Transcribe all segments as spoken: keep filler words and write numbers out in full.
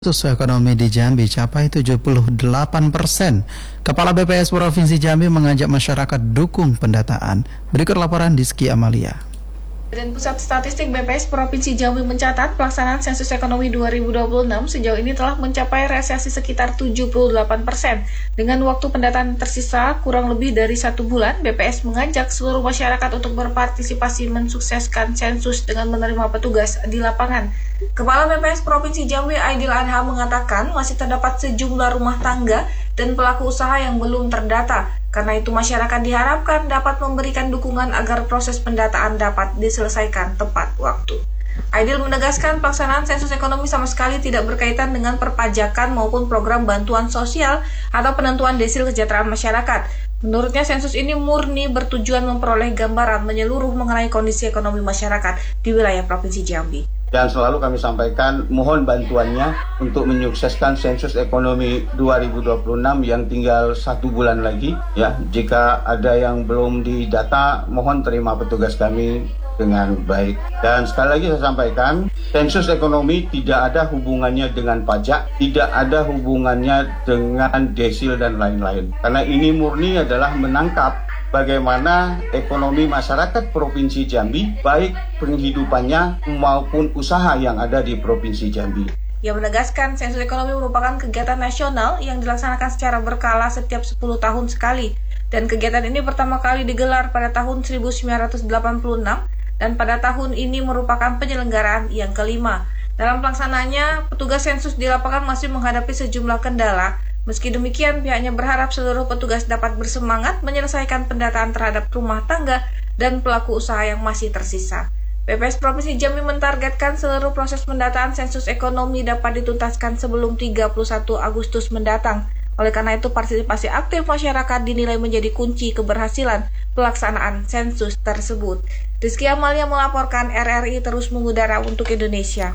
Ekonomi di Jambi capai tujuh puluh delapan persen. Kepala B P S Provinsi Jambi mengajak masyarakat dukung pendataan. Berikut laporan Rizky Amalia. Badan Pusat Statistik B P S Provinsi Jambi mencatat pelaksanaan sensus ekonomi dua ribu dua puluh enam sejauh ini telah mencapai realisasi sekitar tujuh puluh delapan persen. Dengan waktu pendataan tersisa kurang lebih dari satu bulan, B P S mengajak seluruh masyarakat untuk berpartisipasi mensukseskan sensus dengan menerima petugas di lapangan. Kepala B P S Provinsi Jambi Aidil Adha mengatakan masih terdapat sejumlah rumah tangga dan pelaku usaha yang belum terdata. Karena itu masyarakat diharapkan dapat memberikan dukungan agar proses pendataan dapat diselesaikan tepat waktu. Aidil menegaskan pelaksanaan sensus ekonomi sama sekali tidak berkaitan dengan perpajakan maupun program bantuan sosial atau penentuan desil kesejahteraan masyarakat. Menurutnya sensus ini murni bertujuan memperoleh gambaran menyeluruh mengenai kondisi ekonomi masyarakat di wilayah Provinsi Jambi. Dan selalu kami sampaikan mohon bantuannya untuk menyukseskan sensus ekonomi dua ribu dua puluh enam yang tinggal satu bulan lagi. Ya, jika ada yang belum didata, mohon terima petugas kami dengan baik. Dan sekali lagi saya sampaikan, sensus ekonomi tidak ada hubungannya dengan pajak, tidak ada hubungannya dengan desil dan lain-lain. Karena ini murni adalah menangkap bagaimana ekonomi masyarakat Provinsi Jambi, baik penghidupannya maupun usaha yang ada di Provinsi Jambi. Ia menegaskan sensus ekonomi merupakan kegiatan nasional yang dilaksanakan secara berkala setiap sepuluh tahun sekali. Dan kegiatan ini pertama kali digelar pada tahun seribu sembilan ratus delapan puluh enam dan pada tahun ini merupakan penyelenggaraan yang kelima. Dalam pelaksanaannya, petugas sensus di lapangan masih menghadapi sejumlah kendala. Meski demikian, pihaknya berharap seluruh petugas dapat bersemangat menyelesaikan pendataan terhadap rumah tangga dan pelaku usaha yang masih tersisa. B P S Provinsi Jambi mentargetkan seluruh proses pendataan sensus ekonomi dapat dituntaskan sebelum tiga puluh satu Agustus mendatang. Oleh karena itu, partisipasi aktif masyarakat dinilai menjadi kunci keberhasilan pelaksanaan sensus tersebut. Rizky Amalia melaporkan, R R I terus mengudara untuk Indonesia.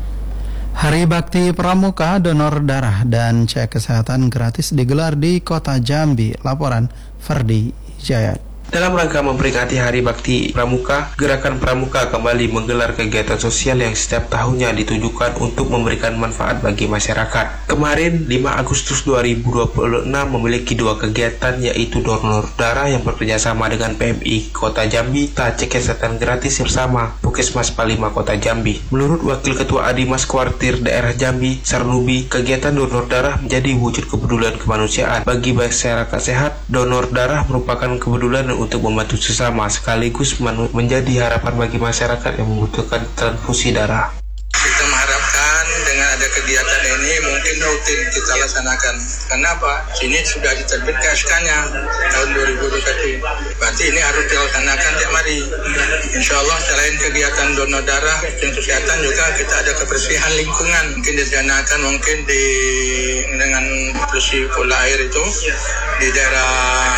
Hari Bakti Pramuka, donor darah dan cek kesehatan gratis digelar di Kota Jambi. Laporan Ferdi Jayat. Dalam rangka memperingati Hari Bakti Pramuka, Gerakan Pramuka kembali menggelar kegiatan sosial yang setiap tahunnya ditujukan untuk memberikan manfaat bagi masyarakat. Kemarin, lima Agustus dua ribu dua puluh enam memiliki dua kegiatan, yaitu donor darah yang bekerjasama dengan P M I Kota Jambi, cek kesehatan gratis bersama Puskesmas Palima Kota Jambi. Menurut Wakil Ketua Adimas Kuartir Daerah Jambi, Sarnubi, kegiatan donor darah menjadi wujud kepedulian kemanusiaan. Bagi masyarakat sehat, donor darah merupakan kepedulian untuk membantu sesama, sekaligus menjadi harapan bagi masyarakat yang membutuhkan transfusi darah. Kita mengharapkan dengan ada kegiatan ini mungkin rutin kita laksanakan. Kenapa? Sini sudah diterbitkan S K-nya tahun dua ribu dua puluh satu. Berarti ini harus dilaksanakan tiap hari. Insya Allah selain kegiatan donor darah dan kesehatan juga kita ada kebersihan lingkungan. Mungkin disanakan mungkin di dengan polusi pola air itu di daerah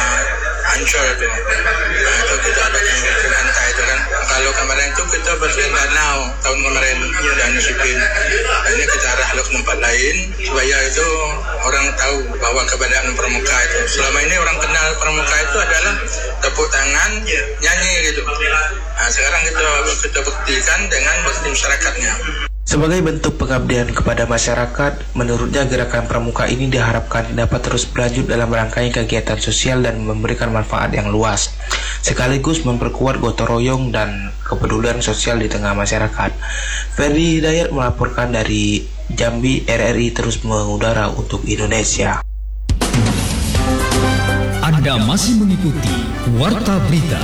Ancol itu. Nah, itu kita ada kebersihan itu kan. Kalau kemarin itu kita bersihin danau tahun kemarin dan sipin. Nah, ini kita arah ke tempat lain supaya itu orang tahu bahwa keberadaan pramuka itu. Selama ini orang kenal pramuka itu adalah tepuk tangan, nyanyi gitu. Nah, sekarang kita kita buktikan dengan bakti masyarakatnya. Sebagai bentuk pengabdian kepada masyarakat, menurutnya Gerakan Pramuka ini diharapkan dapat terus berlanjut dalam rangkaian kegiatan sosial dan memberikan manfaat yang luas, sekaligus memperkuat gotong royong dan kepedulian sosial di tengah masyarakat. Ferdi Hidayat melaporkan dari Jambi. R R I terus mengudara untuk Indonesia. Anda masih mengikuti Warta Berita.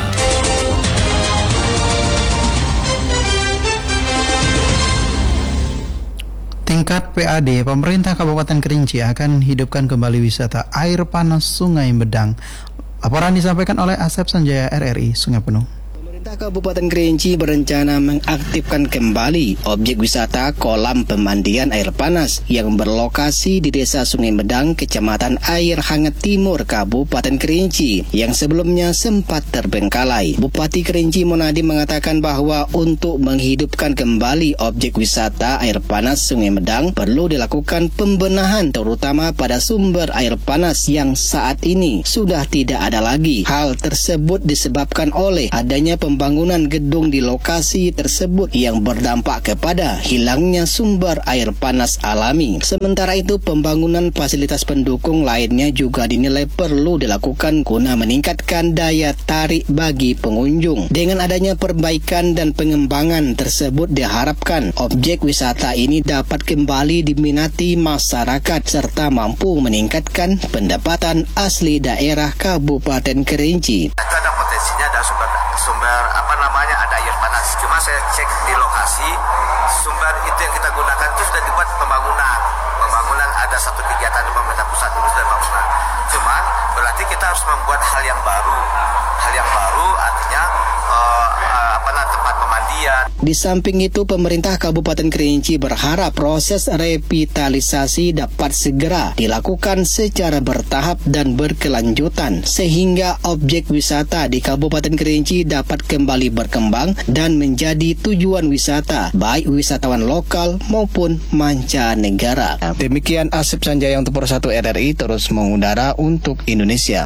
Tingkat P A D, pemerintah Kabupaten Kerinci akan hidupkan kembali wisata air panas Sungai Medang. Laporan disampaikan oleh Asep Sanjaya, R R I Sungai Penuh. Pemerintah Kabupaten Kerinci berencana mengaktifkan kembali objek wisata kolam pemandian air panas yang berlokasi di Desa Sungai Medang, Kecamatan Air Hangat Timur, Kabupaten Kerinci, yang sebelumnya sempat terbengkalai. Bupati Kerinci Monadi mengatakan bahwa untuk menghidupkan kembali objek wisata air panas Sungai Medang perlu dilakukan pembenahan, terutama pada sumber air panas yang saat ini sudah tidak ada lagi. Hal tersebut disebabkan oleh adanya pembangunan pembangunan gedung di lokasi tersebut yang berdampak kepada hilangnya sumber air panas alami. Sementara itu, pembangunan fasilitas pendukung lainnya juga dinilai perlu dilakukan guna meningkatkan daya tarik bagi pengunjung. Dengan adanya perbaikan dan pengembangan tersebut diharapkan objek wisata ini dapat kembali diminati masyarakat serta mampu meningkatkan pendapatan asli daerah Kabupaten Kerinci. Itu ada potensinya, ada sumber sumber apa namanya ada air panas. Cuma saya cek di lokasi sumber itu yang kita gunakan itu sudah dibuat pembangunan. Pembangunan ada satu kegiatan di pemerintah pusat itu sudah pembangunan. Cuma berarti kita harus membuat hal yang baru. Hal yang baru artinya uh, uh, apa namanya tempat pemandian. Di samping itu, pemerintah Kabupaten Kerinci berharap proses revitalisasi dapat segera dilakukan secara bertahap dan berkelanjutan sehingga objek wisata di Kabupaten Kerinci dapat kembali berkembang dan menjadi tujuan wisata baik wisatawan lokal maupun mancanegara. Demikian Asep Sanjaya untuk Pro satu R R I terus mengudara untuk Indonesia.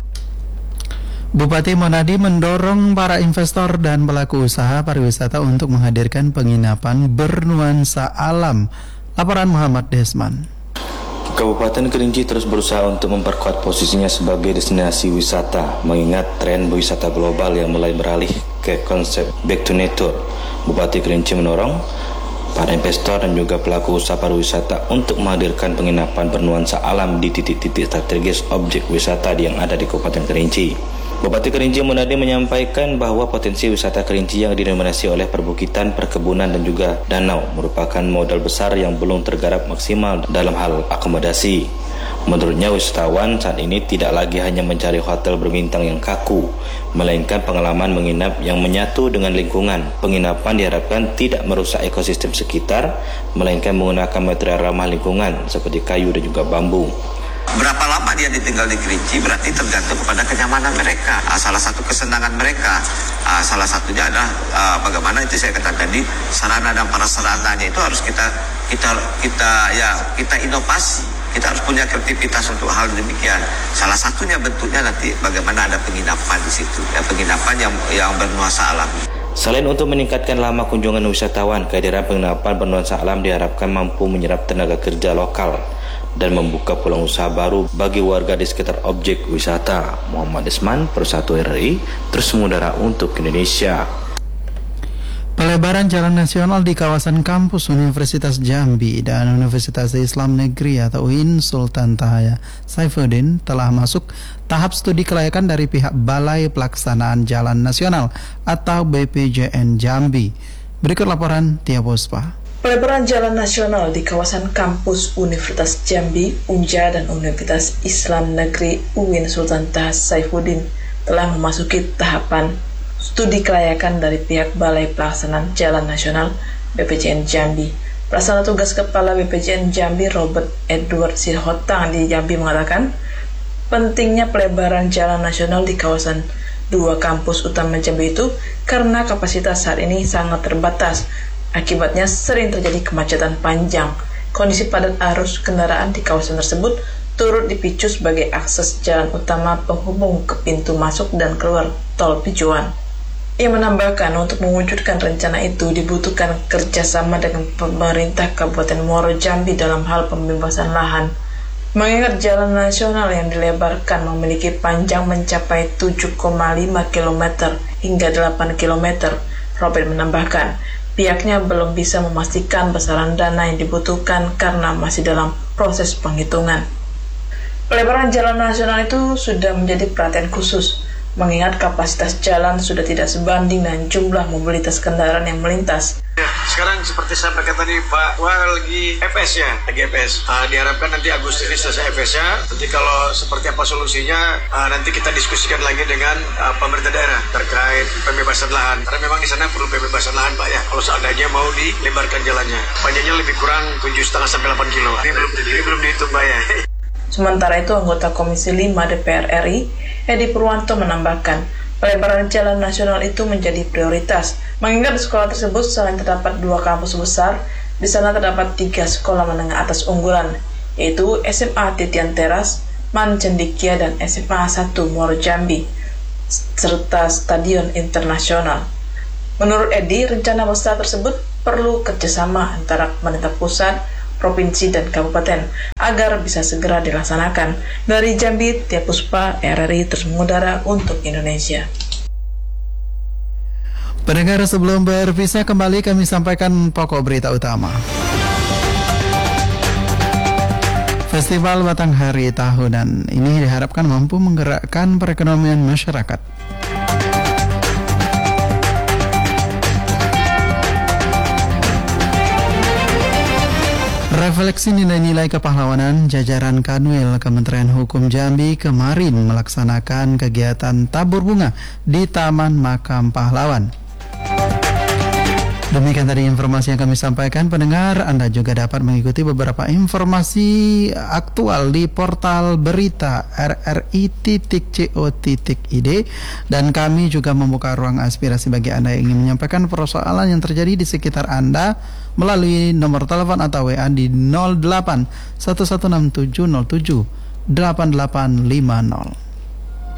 Bupati Monadi mendorong para investor dan pelaku usaha pariwisata untuk menghadirkan penginapan bernuansa alam. Laporan Muhammad Desman. Kabupaten Kerinci terus berusaha untuk memperkuat posisinya sebagai destinasi wisata, mengingat tren wisata global yang mulai beralih ke konsep back to nature. Bupati Kerinci mendorong para investor dan juga pelaku usaha pariwisata untuk menghadirkan penginapan bernuansa alam di titik-titik strategis objek wisata yang ada di Kabupaten Kerinci. Bupati Kerinci Monadi menyampaikan bahwa potensi wisata Kerinci yang didominasi oleh perbukitan, perkebunan, dan juga danau merupakan modal besar yang belum tergarap maksimal dalam hal akomodasi. Menurutnya, wisatawan saat ini tidak lagi hanya mencari hotel berbintang yang kaku, melainkan pengalaman menginap yang menyatu dengan lingkungan. Penginapan diharapkan tidak merusak ekosistem sekitar, melainkan menggunakan material ramah lingkungan seperti kayu dan juga bambu. Berapa lama dia ditinggal di Kerinci berarti tergantung kepada kenyamanan mereka. Ah, salah satu kesenangan mereka, ah, salah satunya adalah ah, bagaimana itu saya katakan tadi, sarana dan prasarananya itu harus kita kita kita ya kita inovasi. Kita harus punya kreativitas untuk hal demikian. Salah satunya bentuknya nanti bagaimana ada penginapan di situ, ya, penginapan yang yang bernuansa alami. Selain untuk meningkatkan lama kunjungan wisatawan, kehadiran penginapan bernuansa alam diharapkan mampu menyerap tenaga kerja lokal dan membuka peluang usaha baru bagi warga di sekitar objek wisata. Muhammad Desman, Pro satu R R I, terus mengudara untuk Indonesia. Pelebaran jalan nasional di kawasan kampus Universitas Jambi dan Universitas Islam Negeri atau U I N Sultan Taha Saifuddin telah masuk tahap studi kelayakan dari pihak Balai Pelaksanaan Jalan Nasional atau B P J N Jambi. Berikut laporan Tia Puspa. Pelebaran jalan nasional di kawasan kampus Universitas Jambi, Unja, dan Universitas Islam Negeri U I N Sultan Taha Saifuddin telah memasuki tahapan studi kelayakan dari pihak Balai Pelaksanaan Jalan Nasional B P J N Jambi. Pelaksana tugas Kepala B P J N Jambi Robert Edward Sirhotang di Jambi mengatakan pentingnya pelebaran jalan nasional di kawasan dua kampus utama Jambi itu karena kapasitas saat ini sangat terbatas. Akibatnya sering terjadi kemacetan panjang. Kondisi padat arus kendaraan di kawasan tersebut turut dipicu sebagai akses jalan utama penghubung ke pintu masuk dan keluar tol Pijuan. Ia menambahkan untuk mewujudkan rencana itu dibutuhkan kerjasama dengan pemerintah Kabupaten Muaro Jambi dalam hal pembebasan lahan. Mengingat jalan nasional yang dilebarkan memiliki panjang mencapai tujuh koma lima kilometer hingga delapan kilometer, Robert menambahkan, pihaknya belum bisa memastikan besaran dana yang dibutuhkan karena masih dalam proses penghitungan. Pelebaran jalan nasional itu sudah menjadi perhatian khusus, mengingat kapasitas jalan sudah tidak sebanding dengan jumlah mobilitas kendaraan yang melintas. Ya, sekarang seperti saya sampaikan tadi Pak, wah lagi F S ya, lagi F S. Uh, diharapkan nanti Agustus ini selesai F S-nya. Nanti kalau seperti apa solusinya, uh, nanti kita diskusikan lagi dengan uh, pemerintah daerah terkait pembebasan lahan. Karena memang di sana perlu pembebasan lahan Pak ya. Kalau seandainya mau dilebarkan jalannya, panjangnya lebih kurang tujuh koma lima sampai delapan kilo. Ini belum, ini belum dihitung Pak ya. Sementara itu, anggota Komisi lima D P R R I, Edi Purwanto menambahkan, pelebaran jalan nasional itu menjadi prioritas. Mengingat di sekolah tersebut selain terdapat dua kampus besar, di sana terdapat tiga sekolah menengah atas unggulan, yaitu S M A Titian Teras, Man Cendikia, dan S M A satu Muaro Jambi, serta Stadion Internasional. Menurut Edi, rencana besar tersebut perlu kerjasama antara pemerintah pusat, provinsi, dan kabupaten agar bisa segera dilaksanakan. Dari Jambi, Tia Puspa, R R I terus mengudara untuk Indonesia. Pendengar, sebelum berpisah kembali kami sampaikan pokok berita utama. Festival Batanghari tahunan ini diharapkan mampu menggerakkan perekonomian masyarakat. Refleksi nilai-nilai kepahlawanan, jajaran Kanwil Kementerian Hukum Jambi kemarin melaksanakan kegiatan tabur bunga di Taman Makam Pahlawan. Demikian tadi informasi yang kami sampaikan. Pendengar, Anda juga dapat mengikuti beberapa informasi aktual di portal berita r r i titik co titik i d, dan kami juga membuka ruang aspirasi bagi Anda yang ingin menyampaikan persoalan yang terjadi di sekitar Anda melalui nomor telepon atau W A di nol delapan satu satu enam tujuh nol tujuh delapan delapan lima nol.